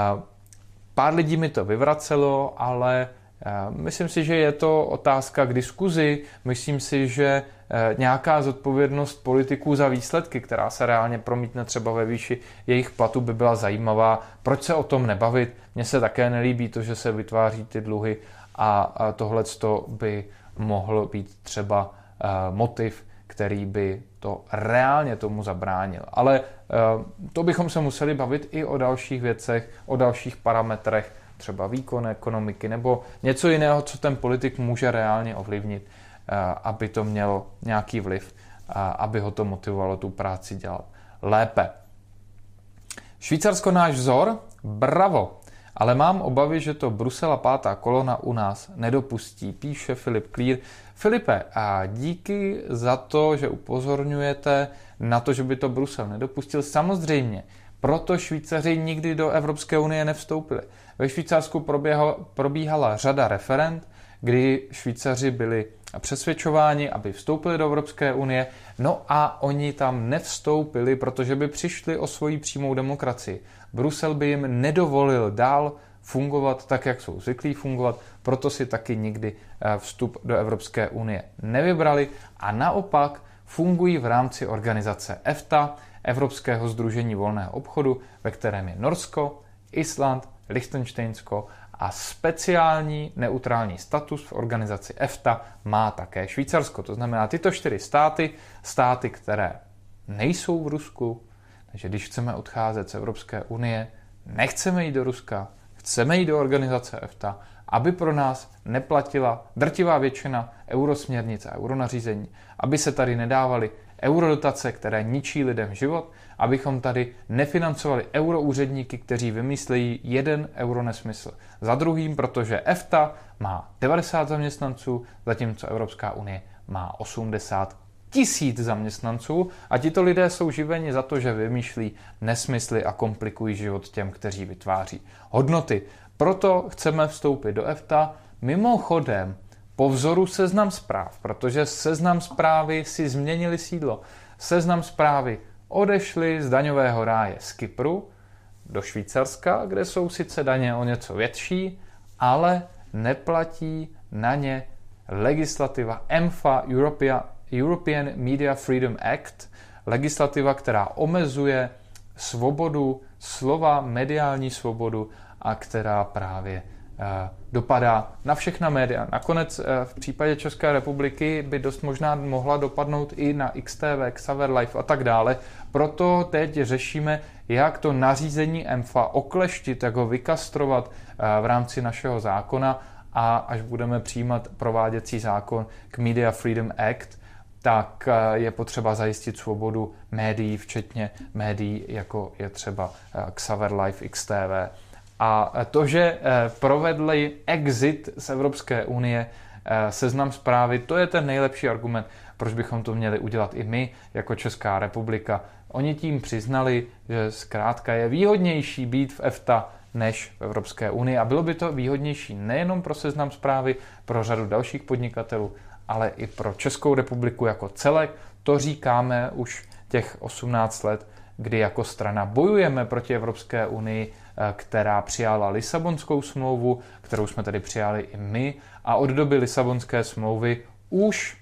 Pár lidí mi to vyvracelo, ale myslím si, že je to otázka k diskuzi. Myslím si, že nějaká zodpovědnost politiků za výsledky, která se reálně promítne třeba ve výši jejich platu, by byla zajímavá. Proč se o tom nebavit? Mně se také nelíbí to, že se vytváří ty dluhy a tohleto by mohl být třeba motiv, který by to reálně tomu zabránil. Ale to bychom se museli bavit i o dalších věcech, o dalších parametrech, třeba výkon ekonomiky nebo něco jiného, co ten politik může reálně ovlivnit, aby to mělo nějaký vliv, aby ho to motivovalo tu práci dělat lépe. Švýcarsko náš vzor? Bravo! Ale mám obavy, že to Brusel a pátá kolona u nás nedopustí, píše Filip Klír. Filipe, a díky za to, že upozorňujete na to, že by to Brusel nedopustil. Samozřejmě, proto Švýcaři nikdy do Evropské unie nevstoupili. Ve Švýcarsku probíhala řada referend, kdy Švýcaři byli přesvědčováni, aby vstoupili do Evropské unie, no a oni tam nevstoupili, protože by přišli o svoji přímou demokracii. Brusel by jim nedovolil dál fungovat tak, jak jsou zvyklí fungovat, proto si taky nikdy vstup do Evropské unie nevybrali a naopak fungují v rámci organizace EFTA, Evropského sdružení volného obchodu, ve kterém je Norsko, Island, Lichtenštejnsko a speciální neutrální status v organizaci EFTA má také Švýcarsko. To znamená tyto 4 státy, které nejsou v Rusku, takže když chceme odcházet z Evropské unie, nechceme jít do Ruska, chceme jít do organizace EFTA, aby pro nás neplatila drtivá většina eurosměrnic a euronařízení, aby se tady nedávaly eurodotace, které ničí lidem život, abychom tady nefinancovali euroúředníky, kteří vymyslejí jeden euronesmysl za druhým, protože EFTA má 90 zaměstnanců, zatímco Evropská unie má 80 000 zaměstnanců a tito lidé jsou živeni za to, že vymýšlí nesmysly a komplikují život těm, kteří vytváří hodnoty. Proto chceme vstoupit do EFTA, mimochodem po vzoru Seznam Zpráv, protože Seznam Zprávy si změnili sídlo. Seznam Zprávy odešli z daňového ráje z Kypru do Švýcarska, kde jsou sice daně o něco větší, ale neplatí na ně legislativa EMFA, European Media Freedom Act, legislativa, která omezuje svobodu slova, mediální svobodu a která právě dopadá na všechna média. Nakonec v případě České republiky by dost možná mohla dopadnout i na XTV, Xaver Live a tak dále. Proto teď řešíme, jak to nařízení EMFA okleštit, jak ho vykastrovat v rámci našeho zákona a až budeme přijímat prováděcí zákon k Media Freedom Act, tak je potřeba zajistit svobodu médií, včetně médií, jako je třeba Xaver Live, XTV. A to, že provedli exit z Evropské unie, Seznam Zprávy, to je ten nejlepší argument, proč bychom to měli udělat i my, jako Česká republika. Oni tím přiznali, že zkrátka je výhodnější být v EFTA než v Evropské unii. A bylo by to výhodnější nejenom pro Seznam Zprávy, pro řadu dalších podnikatelů, ale i pro Českou republiku jako celek. To říkáme už těch 18 let, kdy jako strana bojujeme proti Evropské unii, která přijala Lisabonskou smlouvu, kterou jsme tedy přijali i my. A od doby Lisabonské smlouvy už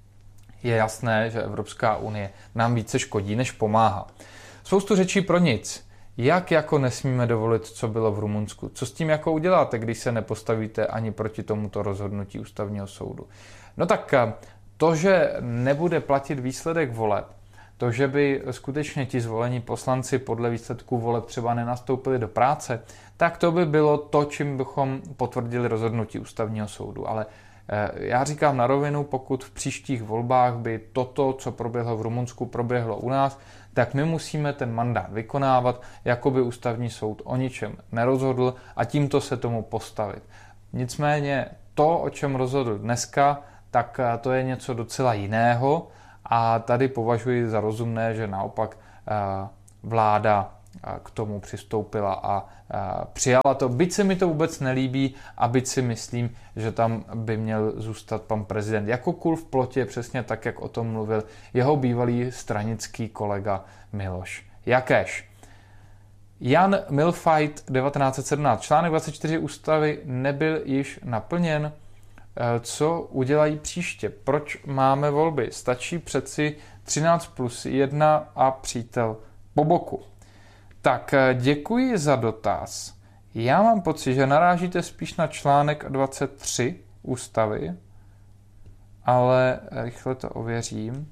je jasné, že Evropská unie nám více škodí, než pomáhá. Spoustu řečí pro nic. Jak jako nesmíme dovolit, co bylo v Rumunsku? Co s tím jako uděláte, když se nepostavíte ani proti tomuto rozhodnutí ústavního soudu? No tak to, že nebude platit výsledek voleb, To, že by skutečně ti zvolení poslanci podle výsledků voleb třeba nenastoupili do práce, tak to by bylo to, čím bychom potvrdili rozhodnutí ústavního soudu. Ale já říkám na rovinu, pokud v příštích volbách by toto, co proběhlo v Rumunsku, proběhlo u nás, tak my musíme ten mandát vykonávat, jako by ústavní soud o ničem nerozhodl a tímto se tomu postavit. Nicméně to, o čem rozhodl dneska, tak to je něco docela jiného a tady považuji za rozumné, že naopak vláda k tomu přistoupila a přijala to. Byť se mi to vůbec nelíbí a byť si myslím, že tam by měl zůstat pan prezident jako kůl v plotě, přesně tak, jak o tom mluvil jeho bývalý stranický kolega Miloš Jakeš. Jan Milfajt 1917. Článek 24 ústavy nebyl již naplněn. Co udělají příště? Proč máme volby? Stačí přeci 13+1 a přítel po boku. Tak děkuji za dotaz. Já mám pocit, že narážíte spíš na článek 23 ústavy, ale rychle to ověřím.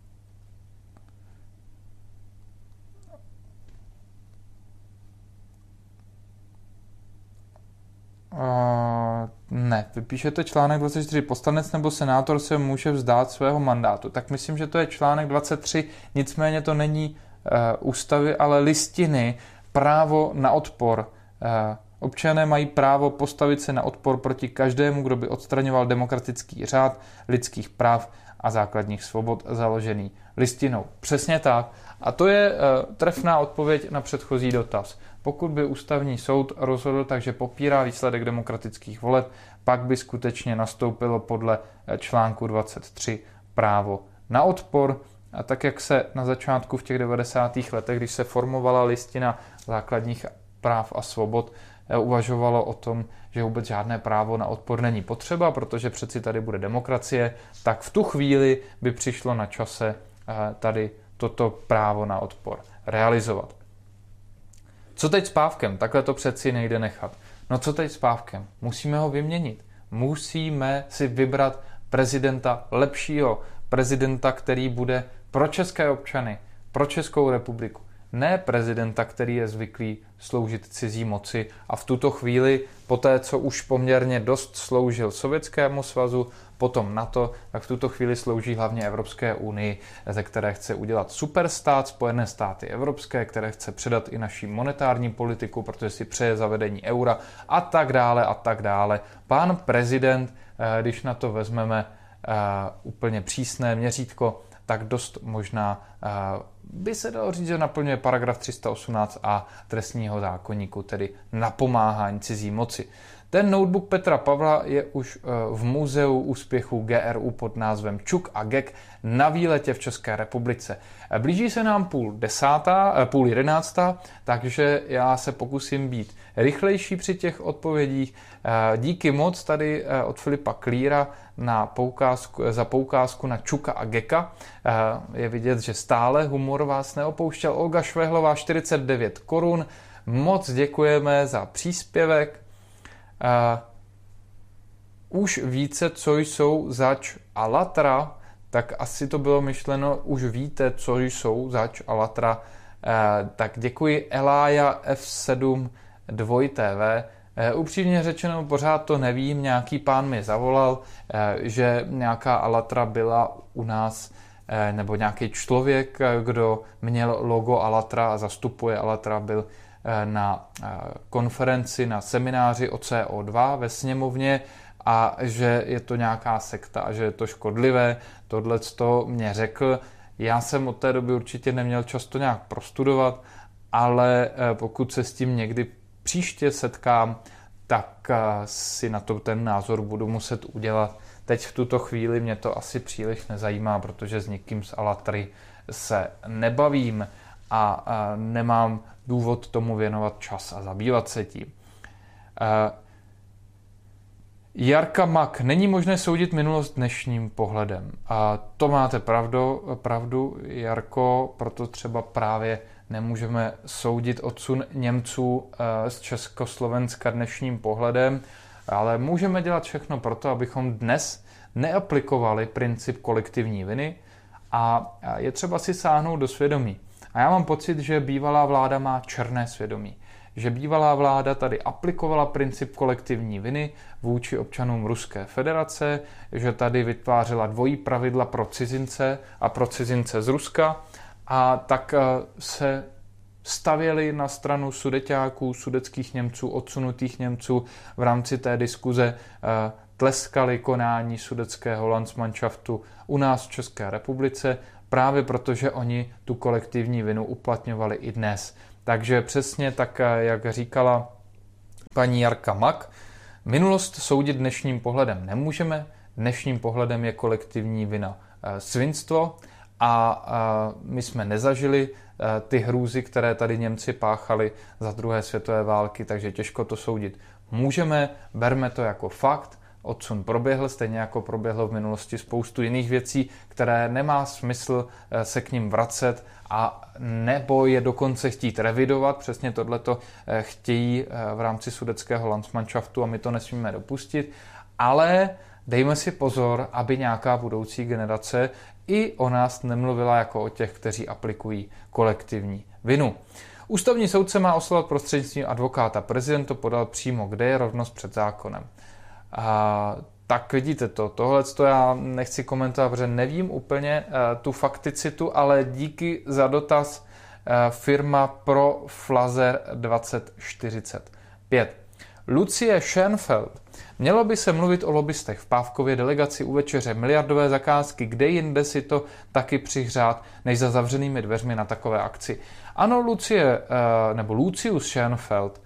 Ne, vy píšete článek 24. Poslanec nebo senátor se může vzdát svého mandátu. Tak myslím, že to je článek 23, nicméně to není ústavy, ale listiny, právo na odpor. Občané mají právo postavit se na odpor proti každému, kdo by odstraňoval demokratický řád lidských práv a základních svobod založený listinou. Přesně tak. A to je trefná odpověď na předchozí dotaz. Pokud by ústavní soud rozhodl tak, že popírá výsledek demokratických voleb, pak by skutečně nastoupilo podle článku 23 právo na odpor. A tak, jak se na začátku v těch 90. letech, když se formovala listina základních práv a svobod, uvažovalo o tom, že vůbec žádné právo na odpor není potřeba, protože přeci tady bude demokracie, tak v tu chvíli by přišlo na čase tady toto právo na odpor realizovat. Co teď s Pávkem? Takhle to přeci nejde nechat. No co teď s Pávkem? Musíme ho vyměnit. Musíme si vybrat prezidenta lepšího, prezidenta, který bude pro české občany, pro Českou republiku. Ne prezidenta, který je zvyklý sloužit cizí moci a v tuto chvíli, po té, co už poměrně dost sloužil Sovětskému svazu, potom NATO, tak v tuto chvíli slouží hlavně Evropské unii, ze které chce udělat superstát, Spojené státy evropské, které chce předat i naší monetární politiku, protože si přeje zavedení eura a tak dále a tak dále. Pán prezident, když na to vezmeme úplně přísné měřítko, tak dost možná by se dalo říct, že naplňuje paragraf 318a trestního zákoníku, tedy napomáhání cizí moci. Ten notebook Petra Pavla je už v muzeu úspěchů GRU pod názvem Čuk a Gek na výletě v České republice. Blíží se nám 10:30, takže já se pokusím být rychlejší při těch odpovědích. Díky moc tady od Filipa Klíra za poukázku na Čuka a Geka. Je vidět, že stále humor vás neopouštěl. Olga Švehlová 49 korun. Moc děkujeme za příspěvek. Už více, co jsou zač Alatra, tak asi to bylo myšleno, už víte, co jsou zač Alatra. Tak děkuji Elája F7 2TV. Upřímně řečeno, pořád to nevím, nějaký pán mi zavolal, že nějaká Alatra byla u nás, nebo nějaký člověk, kdo měl logo Alatra a zastupuje Alatra, byl na konferenci, na semináři o CO2 ve sněmovně a že je to nějaká sekta a že je to škodlivé. Tohleto mě řekl. Já jsem od té doby určitě neměl čas to nějak prostudovat, ale pokud se s tím někdy příště setkám, tak si na to ten názor budu muset udělat. Teď v tuto chvíli mě to asi příliš nezajímá, protože s někým z Alatry se nebavím a nemám důvod tomu věnovat čas a zabývat se tím. Jarka Mak. Není možné soudit minulost dnešním pohledem. A to máte pravdu, Jarko, proto třeba právě nemůžeme soudit odsun Němců z Československa dnešním pohledem, ale můžeme dělat všechno proto, abychom dnes neaplikovali princip kolektivní viny A je třeba si sáhnout do svědomí. A já mám pocit, že bývalá vláda má černé svědomí. Že bývalá vláda tady aplikovala princip kolektivní viny vůči občanům Ruské federace, že tady vytvářela dvojí pravidla pro cizince a pro cizince z Ruska a tak se stavěli na stranu Sudeťáků, sudetských Němců, odsunutých Němců v rámci té diskuze, tleskali konání sudetského Landsmannschaftu u nás v České republice, právě protože oni tu kolektivní vinu uplatňovali i dnes. Takže přesně tak, jak říkala paní Jarka Mak, minulost soudit dnešním pohledem nemůžeme, dnešním pohledem je kolektivní vina svinstvo a my jsme nezažili ty hrůzy, které tady Němci páchali za druhé světové války, takže těžko to soudit můžeme, berme to jako fakt, odsun proběhl, stejně jako proběhlo v minulosti spoustu jiných věcí, které nemá smysl se k ním vracet a nebo je dokonce chtít revidovat, přesně tohleto chtějí v rámci sudetského Landsmannschaftu a my to nesmíme dopustit, ale dejme si pozor, aby nějaká budoucí generace i o nás nemluvila jako o těch, kteří aplikují kolektivní vinu. Ústavní soudce má oslovovat prostřednictvím advokáta. Prezident to podal přímo, kde je rovnost před zákonem. Tak vidíte to. Tohle já nechci komentovat, protože nevím úplně tu fakticitu, ale díky za dotaz firma Pro Flazer 2045. Lucie Schoenfeld. Mělo by se mluvit o lobbystech v Pávkově delegaci u večeře, miliardové zakázky, kde jinde si to taky přihřát, než za zavřenými dveřmi na takové akci. Ano, Lucius Schoenfeld.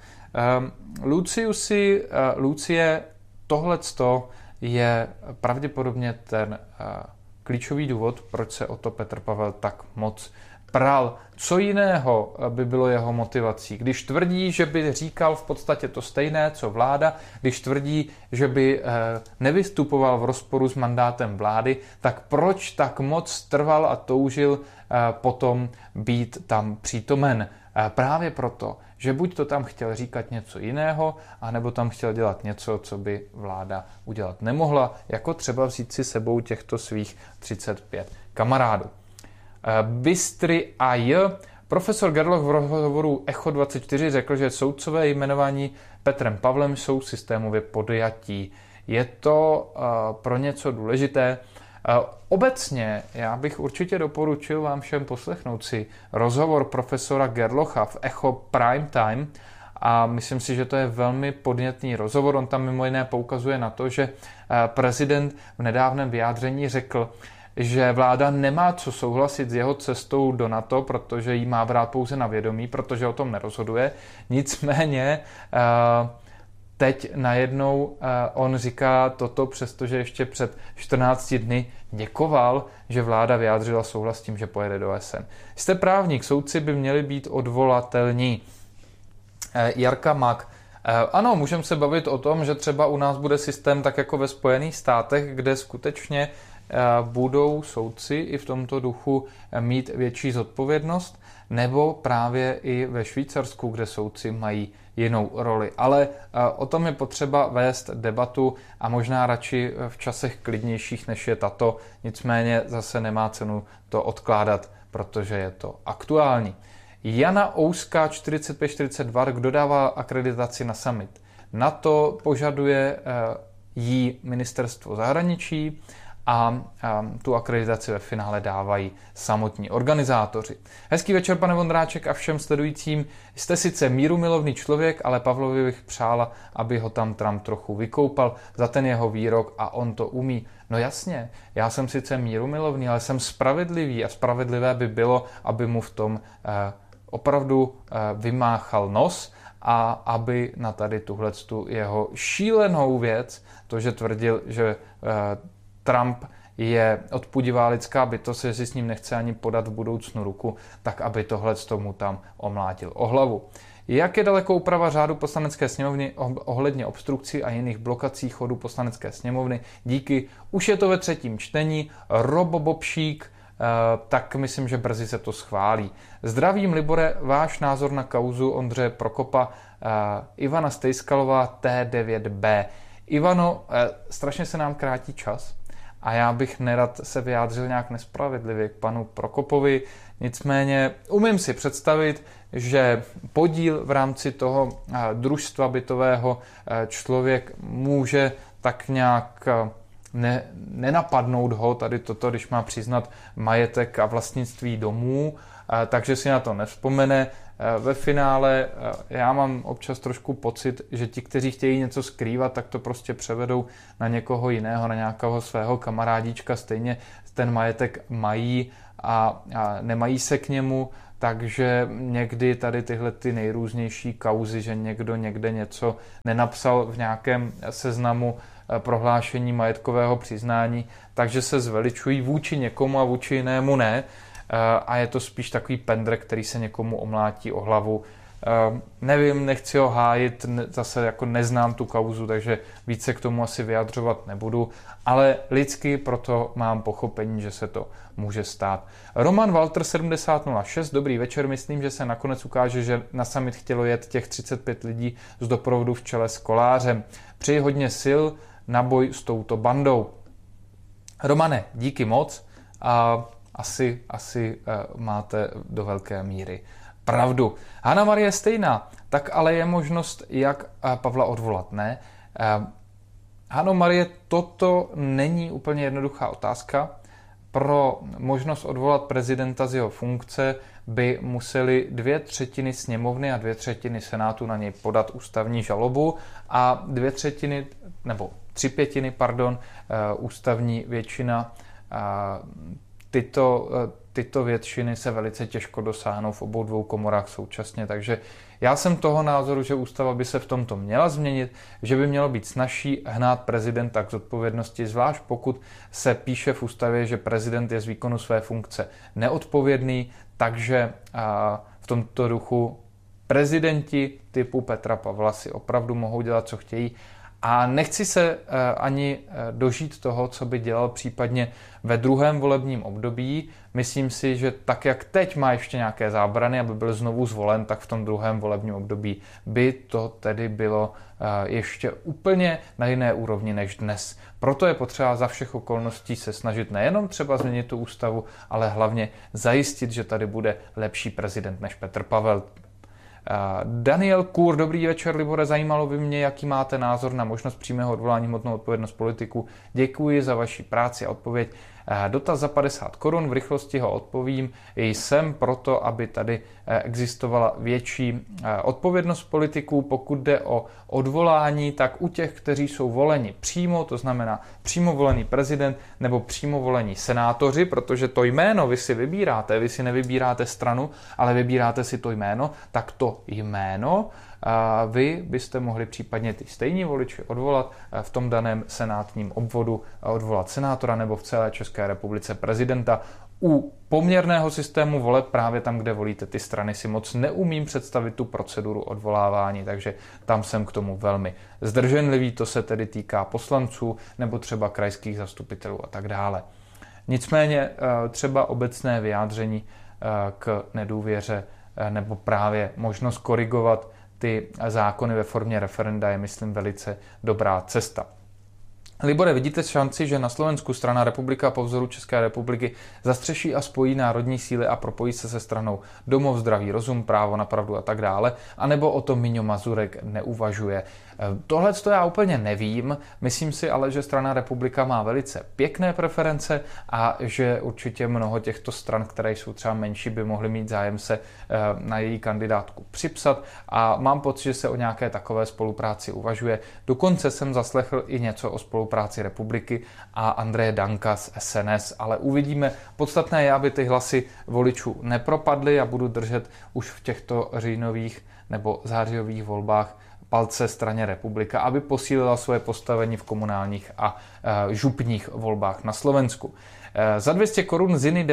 Lucie, tohleto je pravděpodobně ten klíčový důvod, proč se o to Petr Pavel tak moc pral. Co jiného by bylo jeho motivací? Když tvrdí, že by říkal v podstatě to stejné, co vláda, když tvrdí, že by nevystupoval v rozporu s mandátem vlády, tak proč tak moc trval a toužil potom být tam přítomen? Právě proto, že buď to tam chtěl říkat něco jiného, anebo tam chtěl dělat něco, co by vláda udělat nemohla, jako třeba vzít si sebou těchto svých 35 kamarádů. Bystry A.J. Profesor Gerloch v rozhovoru Echo 24 řekl, že soudcové jmenovaní Petrem Pavlem jsou systémově podjatí. Je to pro něco důležité? Obecně já bych určitě doporučil vám všem poslechnout si rozhovor profesora Gerlocha v Echo Prime Time a myslím si, že to je velmi podnětný rozhovor. On tam mimo jiné poukazuje na to, že prezident v nedávném vyjádření řekl, že vláda nemá co souhlasit s jeho cestou do NATO, protože jí má brát pouze na vědomí, protože o tom nerozhoduje. Nicméně teď najednou on říká toto, přestože ještě před 14 dny děkoval, že vláda vyjádřila souhlas s tím, že pojede do OSN. Jste právník, soudci by měli být odvolatelní. Jarka Mak. Ano, můžeme se bavit o tom, že třeba u nás bude systém tak jako ve Spojených státech, kde skutečně budou soudci i v tomto duchu mít větší zodpovědnost, nebo právě i ve Švýcarsku, kde soudci mají jinou roli. Ale o tom je potřeba vést debatu a možná radši v časech klidnějších, než je tato. Nicméně zase nemá cenu to odkládat, protože je to aktuální. Jana Ouská 4542, kdo dává akreditaci na summit? Na to požaduje jí ministerstvo zahraničí a tu akreditaci ve finále dávají samotní organizátoři. Hezký večer, pane Vondráček, a všem sledujícím. Jste sice mírumilovný člověk, ale Pavlovi bych přála, aby ho tam Trump trochu vykoupal za ten jeho výrok a on to umí. No jasně, já jsem sice mírumilovný, ale jsem spravedlivý a spravedlivé by bylo, aby mu v tom opravdu vymáchal nos a aby na tady tuhletu jeho šílenou věc, to, že tvrdil, že Trump je odpudivá lidská bytost, že si s ním nechce ani podat v budoucnu ruku, tak aby tohle tomu tam omlátil o hlavu. Jak je daleko úprava řádu Poslanecké sněmovny ohledně obstrukcí a jiných blokací chodu Poslanecké sněmovny? Díky, už je to ve 3. čtení, Robobobšík, tak myslím, že brzy se to schválí. Zdravím, Libore, váš názor na kauzu Ondřeje Prokopa, Ivana Stejskalová, T9B. Ivano, strašně se nám krátí čas a já bych nerad se vyjádřil nějak nespravedlivě k panu Prokopovi. Nicméně umím si představit, že podíl v rámci toho družstva bytového člověk může tak nějak nenapadnout ho tady toto, když má přiznat majetek a vlastnictví domů, takže si na to nevzpomene. Ve finále já mám občas trošku pocit, že ti, kteří chtějí něco skrývat, tak to prostě převedou na někoho jiného, na nějakého svého kamarádíčka, stejně ten majetek mají a nemají se k němu, takže někdy tady tyhle ty nejrůznější kauzy, že někdo někde něco nenapsal v nějakém seznamu prohlášení majetkového přiznání, takže se zveličují vůči někomu a vůči jinému ne. A je to spíš takový pendrek, který se někomu omlátí o hlavu. Nevím, nechci ho hájit, zase jako neznám tu kauzu, takže více k tomu asi vyjadřovat nebudu, ale lidsky proto mám pochopení, že se to může stát. Roman Walter 7006, dobrý večer, myslím, že se nakonec ukáže, že na summit chtělo jet těch 35 lidí z doprovodu v čele s Kolářem. Přeji hodně sil na boj s touto bandou. Romane, díky moc a asi máte do velké míry pravdu. Hana Marie stejná, tak ale je možnost, jak Pavla odvolat, ne? Hano Marie, toto není úplně jednoduchá otázka. Pro možnost odvolat prezidenta z jeho funkce by museli 2/3 sněmovny a 2/3 senátu na něj podat ústavní žalobu a 3/5 ústavní většina. Tyto většiny se velice těžko dosáhnou v obou dvou komorách současně, takže já jsem toho názoru, že ústava by se v tomto měla změnit, že by mělo být snazší hnát prezidenta k zodpovědnosti, zvlášť pokud se píše v ústavě, že prezident je z výkonu své funkce neodpovědný, takže v tomto duchu prezidenti typu Petra Pavla si opravdu mohou dělat, co chtějí. A nechci se ani dožít toho, co by dělal případně ve druhém volebním období. Myslím si, že tak, jak teď má ještě nějaké zábrany, aby byl znovu zvolen, tak v tom druhém volebním období by to tedy bylo ještě úplně na jiné úrovni než dnes. Proto je potřeba za všech okolností se snažit nejenom třeba změnit tu ústavu, ale hlavně zajistit, že tady bude lepší prezident než Petr Pavel. Daniel Kůr, dobrý večer, Libore, zajímalo by mě, jaký máte názor na možnost přímého odvolání hmotnou odpovědnost politiků. Děkuji za vaši práci a odpověď. Dotaz za 50 korun, v rychlosti ho odpovím. Jsem proto, aby tady existovala větší odpovědnost politiků. Pokud jde o odvolání, tak u těch, kteří jsou voleni přímo, to znamená přímo volený prezident nebo přímo volení senátoři, protože to jméno vy si vybíráte, vy si nevybíráte stranu, ale vybíráte si to jméno, tak to jméno vy byste mohli případně ty stejní voliči odvolat v tom daném senátním obvodu, odvolat senátora nebo v celé České republice prezidenta. U poměrného systému voleb právě tam, kde volíte ty strany, si moc neumím představit tu proceduru odvolávání, takže tam jsem k tomu velmi zdrženlivý. To se tedy týká poslanců nebo třeba krajských zastupitelů a tak dále. Nicméně třeba obecné vyjádření k nedůvěře nebo právě možnost korigovat ty zákony ve formě referenda je, myslím, velice dobrá cesta. Libore, vidíte šanci, že na Slovensku strana Republika po vzoru České republiky zastřeší a spojí národní síly a propojí se se stranou Domov, zdravý rozum, právo na pravdu a tak dále, anebo o tom Miňo Mazurek neuvažuje? Tohle já úplně nevím, myslím si ale, že strana Republika má velice pěkné preference a že určitě mnoho těchto stran, které jsou třeba menší, by mohly mít zájem se na její kandidátku připsat a mám pocit, že se o nějaké takové spolupráci uvažuje. Dokonce jsem zaslechl i něco o spolupráci Republiky a Andreje Danka z SNS, ale uvidíme. Podstatné je, aby ty hlasy voličů nepropadly a budu držet už v těchto říjnových nebo zářijových volbách palce straně Republika, aby posílila své postavení v komunálních a župních volbách na Slovensku. Za 200 korun Ziny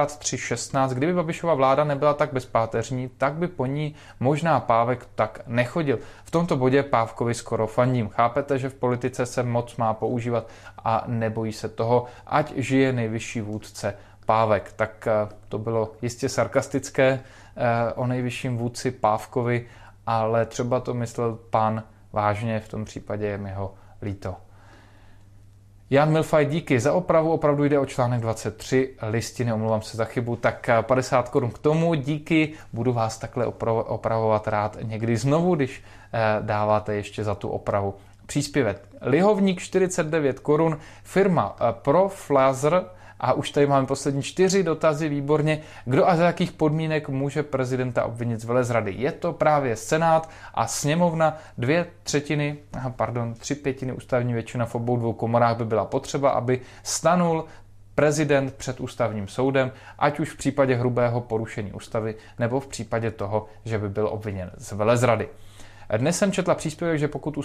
9316, kdyby Babišova vláda nebyla tak bezpáteřní, tak by po ní možná Pávek tak nechodil. V tomto bodě Pávkovi skoro fandím. Chápete, že v politice se moc má používat a nebojí se toho, ať žije nejvyšší vůdce Pávek. Tak to bylo jistě sarkastické o nejvyšším vůdci Pávkovi, ale třeba to myslel pán vážně, v tom případě je mi ho líto. Jan Milfaj, díky za opravu, opravdu jde o článek 23 listiny, omlouvám se za chybu, tak 50 korun k tomu, díky, budu vás takhle opravovat rád někdy znovu, když dáváte ještě za tu opravu příspěvek. Lihovník 49 korun, firma Proflazer, a už tady máme poslední 4 dotazy, výborně. Kdo a za jakých podmínek může prezidenta obvinit z velezrady? Je to právě Senát a sněmovna, 3/5 ústavní většina v obou dvou komorách by byla potřeba, aby stanul prezident před ústavním soudem, ať už v případě hrubého porušení ústavy, nebo v případě toho, že by byl obviněn z velezrady. Dnes jsem četla příspěvek, že pokud